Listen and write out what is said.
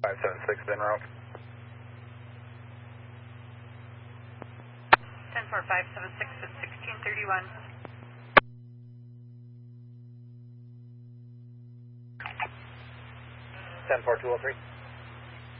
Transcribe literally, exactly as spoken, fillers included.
five seven six en route. ten four five seven six at sixteen thirty-one. ten four two oh three.